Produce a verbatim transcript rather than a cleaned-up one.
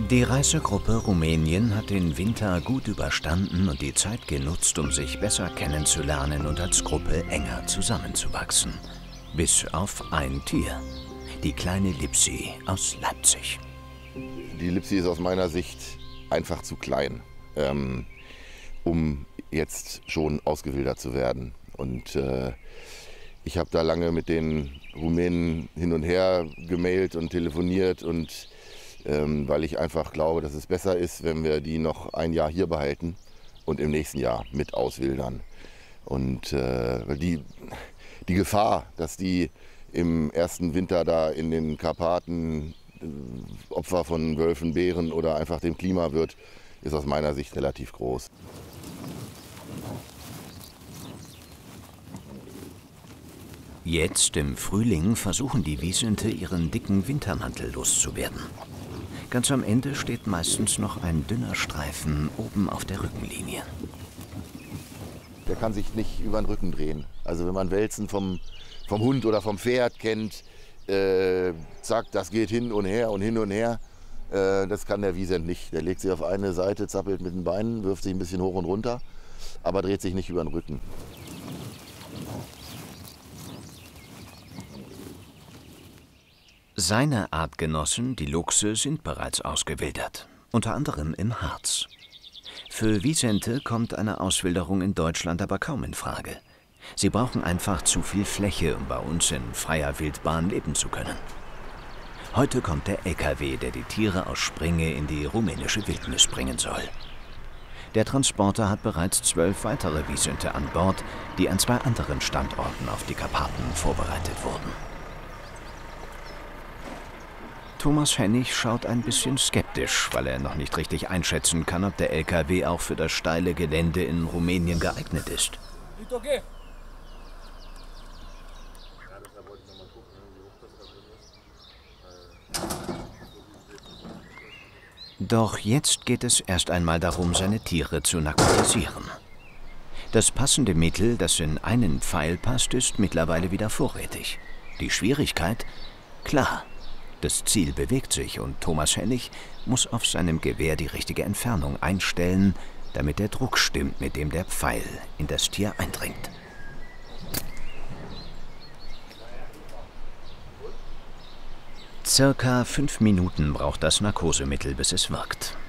Die Reisegruppe Rumänien hat den Winter gut überstanden und die Zeit genutzt, um sich besser kennenzulernen und als Gruppe enger zusammenzuwachsen. Bis auf ein Tier, die kleine Lipsi aus Leipzig. Die Lipsi ist aus meiner Sicht einfach zu klein, ähm, um jetzt schon ausgewildert zu werden. Und äh, ich habe da lange mit den Rumänen hin und her gemailt und telefoniert, und ähm, weil ich einfach glaube, dass es besser ist, wenn wir die noch ein Jahr hier behalten und im nächsten Jahr mit auswildern. Und äh, weil die, die Gefahr, dass die im ersten Winter da in den Karpaten äh, Opfer von Wölfen, Bären oder einfach dem Klima wird, ist aus meiner Sicht relativ groß. Jetzt im Frühling versuchen die Wisente, ihren dicken Wintermantel loszuwerden. Ganz am Ende steht meistens noch ein dünner Streifen oben auf der Rückenlinie. Der kann sich nicht über den Rücken drehen. Also wenn man Wälzen vom, vom Hund oder vom Pferd kennt, äh, zack, das geht hin und her und hin und her. Äh, das kann der Wisent nicht. Der legt sich auf eine Seite, zappelt mit den Beinen, wirft sich ein bisschen hoch und runter, aber dreht sich nicht über den Rücken. Seine Artgenossen, die Luchse, sind bereits ausgewildert, unter anderem im Harz. Für Wisente kommt eine Auswilderung in Deutschland aber kaum in Frage. Sie brauchen einfach zu viel Fläche, um bei uns in freier Wildbahn leben zu können. Heute kommt der L K W, der die Tiere aus Springe in die rumänische Wildnis bringen soll. Der Transporter hat bereits zwölf weitere Wisente an Bord, die an zwei anderen Standorten auf die Karpaten vorbereitet wurden. Thomas Hennig schaut ein bisschen skeptisch, weil er noch nicht richtig einschätzen kann, ob der L K W auch für das steile Gelände in Rumänien geeignet ist. Okay. Doch jetzt geht es erst einmal darum, seine Tiere zu narkotisieren. Das passende Mittel, das in einen Pfeil passt, ist mittlerweile wieder vorrätig. Die Schwierigkeit? Klar. Das Ziel bewegt sich und Thomas Hennig muss auf seinem Gewehr die richtige Entfernung einstellen, damit der Druck stimmt, mit dem der Pfeil in das Tier eindringt. Circa fünf Minuten braucht das Narkosemittel, bis es wirkt.